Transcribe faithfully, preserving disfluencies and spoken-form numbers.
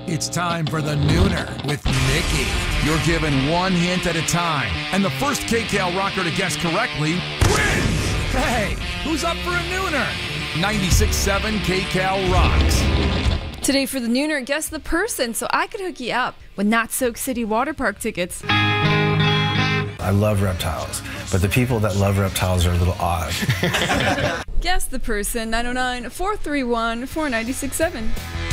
It's time for the Nooner with Mickey. You're given one hint at a time, and the first K C A L rocker to guess correctly wins. Hey, who's up for a Nooner? ninety-six point seven K C A L rocks. Today for the Nooner, guess the person so I could hook you up with Not Soak City water park tickets. I love reptiles, but the people that love reptiles are a little odd. Guess the person, nine oh nine, four three one, four nine six seven.